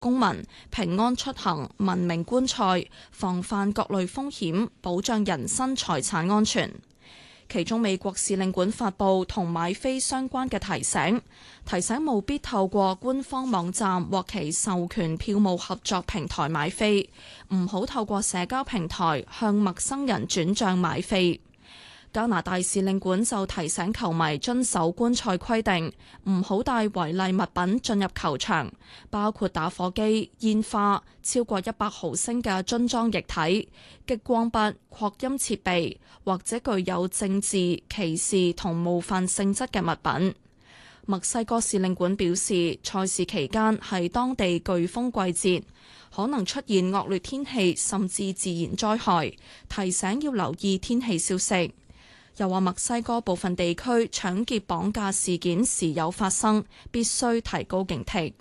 公民平安出行、文明觀賽、防範各類風險、保障人身財產安全。其中，美國使領館發布同買飛相關嘅提醒務必透過官方網站或其授權票務合作平台買飛，唔好透過社交平台向陌生人轉帳買飛。加拿大使領館就提醒球迷遵守觀賽規定，唔好帶違例物品進入球場，包括打火機、煙花、超過100毫升嘅樽裝液體、激光筆、擴音設備或者具有政治、歧視同冒犯性質嘅物品。墨西哥使領館表示，賽事期間係當地颶風季節，可能出現惡劣天氣甚至自然災害，提醒要留意天氣消息。又話墨西哥部分地區搶劫綁架事件時有發生，必須提高警惕。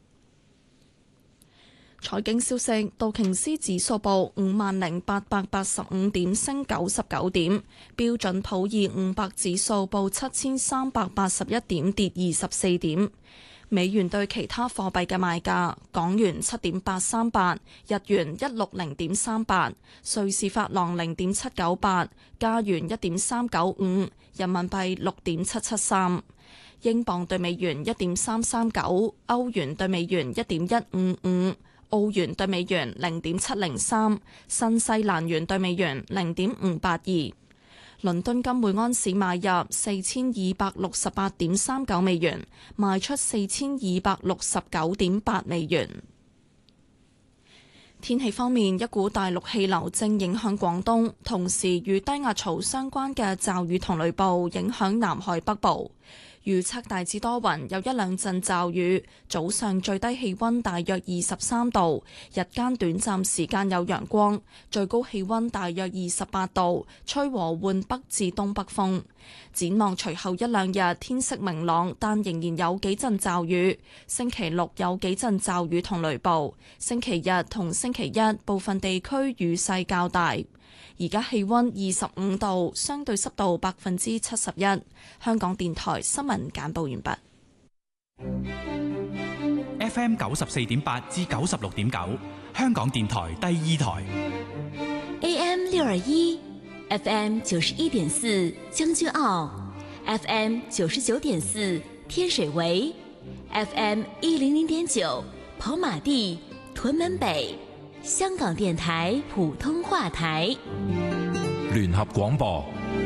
財經消息，道瓊斯指數報50,885點，升99點；標準普爾500指數報7381點，跌24點。美元對其他貨幣嘅賣價：港元7.838，日元160.38，瑞士法郎0.798，加元1.395，人民幣6.773，英鎊對美元1.339，歐元對美元1.155，澳元對美元0.703，新西蘭元對美元0.582。倫敦金每安士買入4268.39美元，賣出4269.8美元。天氣方面，一股大陸氣流正影響廣東，同時與低壓槽相關嘅驟雨同雷暴影響南海北部。預測大致多雲，有一兩陣驟雨。早上最低氣溫大約23度，日間短暫時間有陽光，最高氣溫大約28度，吹和緩北至東北風。展望隨後一兩日天色明朗，但仍然有幾陣驟雨。星期六有幾陣驟雨同雷暴，星期日同星期一部分地區雨勢較大。而家氣溫25度，相對濕度71%。香港電台新聞簡報完畢。 FM 94.8至96.9，香港電台第二台。 AM 621， FM 91.4，將軍澳 ，FM 99.4，天水圍 ，FM 100.9，跑馬地、屯門北。香港電台普通話台， 聯合廣播。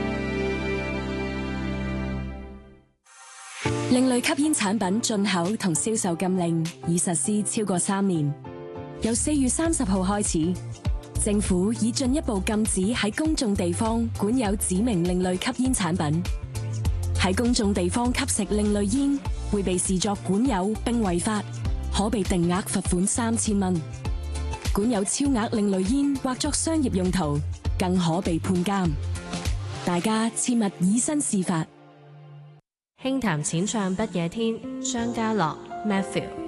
另類吸煙產品進口同銷售禁令已實施超過3年，由4月30號開始，政府已進一步禁止喺公眾地方管有指明另類吸煙產品。喺公眾地方吸食另類煙，會被視作管有並違法，可被定額罰款3000蚊。管有超額另類煙或作商業用途，更可被判監。大家切勿以身試法。 輕談淺唱不夜天，張家樂 Matthew。